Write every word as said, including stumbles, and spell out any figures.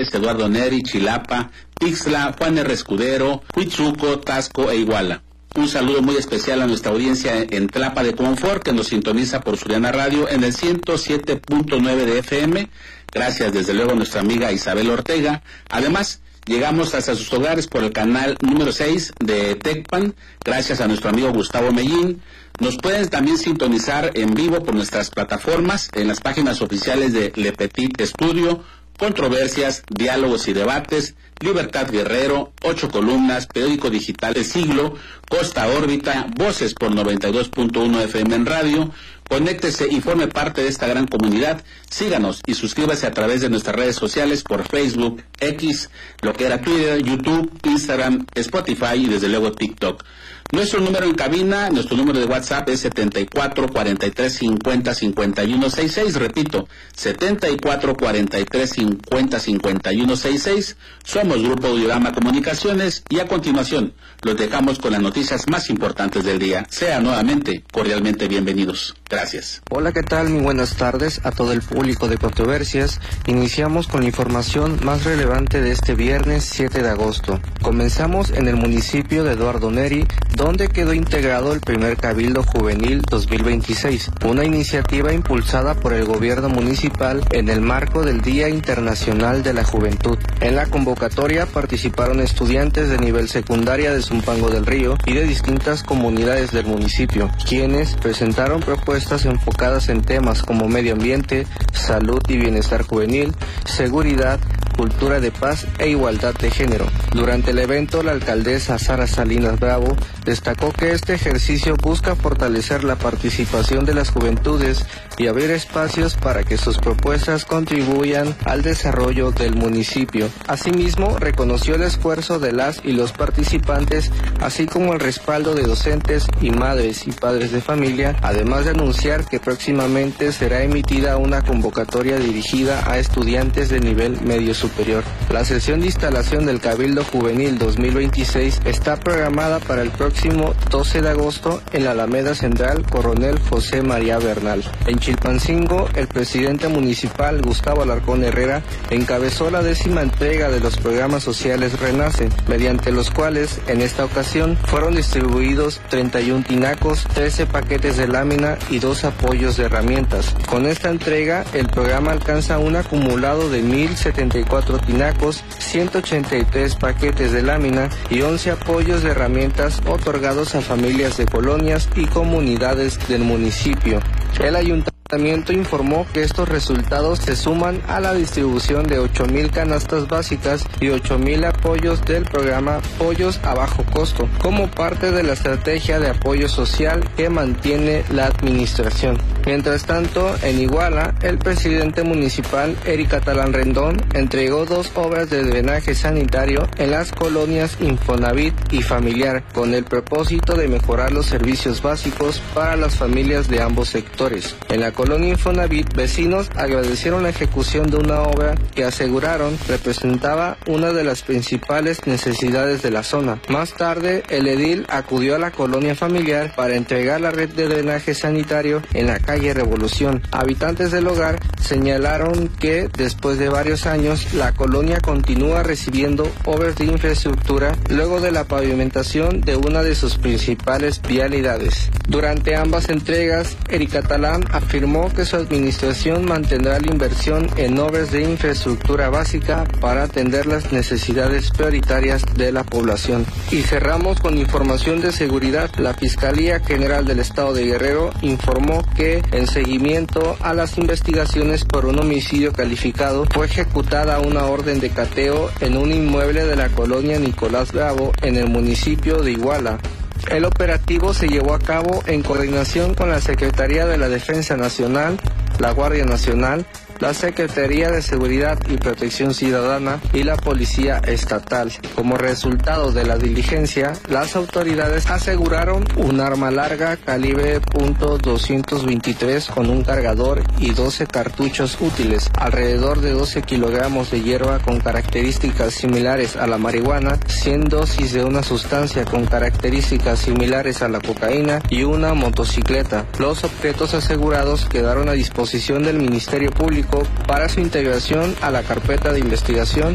Juárez, Eduardo Neri, Chilapa, Tixla, Juan R. Escudero, Huitzuco, Tasco e Iguala. Un saludo muy especial a nuestra audiencia en Tlapa de Confort, que nos sintoniza por Suriana Radio en el ciento siete punto nueve de F M. Gracias desde luego a nuestra amiga Isabel Ortega. Además, llegamos hasta sus hogares por el canal número seis de Tecpan, gracias a nuestro amigo Gustavo Mellín. Nos pueden también sintonizar en vivo por nuestras plataformas, en las páginas oficiales de Le Petit Estudio, Controversias, Diálogos y Debates, Libertad Guerrero, Ocho Columnas, Periódico Digital El Siglo, Costa Órbita, Voces por noventa y dos punto uno F M en radio. Conéctese y forme parte de esta gran comunidad. Síganos y suscríbase a través de nuestras redes sociales por Facebook, X, lo que era Twitter, YouTube, Instagram, Spotify y desde luego TikTok. Nuestro número en cabina, nuestro número de WhatsApp es setenta y cuatro, cuarenta y tres, cincuenta, cincuenta y uno, sesenta y seis, repito, setenta y cuatro, cuarenta y tres, cincuenta, cincuenta y uno, sesenta y seis. Somos Grupo Audiorama Comunicaciones y a continuación los dejamos con las noticias más importantes del día. Sean nuevamente cordialmente bienvenidos. Gracias. Hola, ¿qué tal? Muy buenas tardes a todo el público de Controversias. Iniciamos con la información más relevante de este viernes siete de agosto. Comenzamos en el municipio de Eduardo Neri, donde quedó integrado el primer Cabildo Juvenil dos mil veintiséis, una iniciativa impulsada por el gobierno municipal en el marco del Día Internacional de la Juventud. En la convocatoria participaron estudiantes de nivel secundaria de Zumpango del Río y de distintas comunidades del municipio, quienes presentaron propuestas enfocadas en temas como medio ambiente, salud y bienestar juvenil, seguridad, cultura de paz e igualdad de género. Durante el evento, la alcaldesa Sara Salinas Bravo destacó que este ejercicio busca fortalecer la participación de las juventudes y abrir espacios para que sus propuestas contribuyan al desarrollo del municipio. Asimismo, reconoció el esfuerzo de las y los participantes, así como el respaldo de docentes y madres y padres de familia, además de anunciar que próximamente será emitida una convocatoria dirigida a estudiantes de nivel medio superior. La sesión de instalación del Cabildo Juvenil dos mil veintiséis está programada para el próximo doce de agosto en la Alameda Central Coronel José María Bernal. En Chilpancingo, el presidente municipal Gustavo Alarcón Herrera encabezó la décima entrega de los programas sociales Renace, mediante los cuales en esta ocasión fueron distribuidos treinta y uno tinacos, trece paquetes de lámina y dos apoyos de herramientas. Con esta entrega, el programa alcanza un acumulado de mil setenta y cuatro tinacos, ciento ochenta y tres paquetes de lámina y once apoyos de herramientas otorgados a familias de colonias y comunidades del municipio. El ayuntamiento informó que estos resultados se suman a la distribución de ocho mil canastas básicas y ocho mil apoyos del programa Pollos a Bajo Costo, como parte de la estrategia de apoyo social que mantiene la administración. Mientras tanto, en Iguala, el presidente municipal, Eric Catalán Rendón, entregó dos obras de drenaje sanitario en las colonias Infonavit y Familiar, con el propósito de mejorar los servicios básicos para las familias de ambos sectores. En la colonia Infonavit, vecinos agradecieron la ejecución de una obra que aseguraron representaba una de las principales necesidades de la zona. Más tarde, el edil acudió a la colonia Familiar para entregar la red de drenaje sanitario en la calle Revolución. Habitantes del hogar señalaron que después de varios años la colonia continúa recibiendo obras de infraestructura luego de la pavimentación de una de sus principales vialidades. Durante ambas entregas, Eric Catalán afirmó que su administración mantendrá la inversión en obras de infraestructura básica para atender las necesidades prioritarias de la población. Y cerramos con información de seguridad. La Fiscalía General del Estado de Guerrero informó que, en seguimiento a las investigaciones por un homicidio calificado, fue ejecutada una orden de cateo en un inmueble de la colonia Nicolás Bravo en el municipio de Iguala. El operativo se llevó a cabo en coordinación con la Secretaría de la Defensa Nacional, la Guardia Nacional, la Secretaría de Seguridad y Protección Ciudadana y la Policía Estatal. Como resultado de la diligencia, las autoridades aseguraron un arma larga calibre punto doscientos veintitrés con un cargador y doce cartuchos útiles, alrededor de doce kilogramos de hierba con características similares a la marihuana, cien dosis de una sustancia con características similares a la cocaína y una motocicleta. Los objetos asegurados quedaron a disposición del Ministerio Público para su integración a la carpeta de investigación